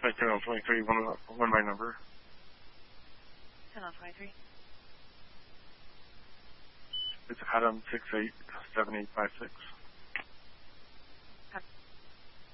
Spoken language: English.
my 10 on 23, one my number. 10 on 23. It's Adam 687856.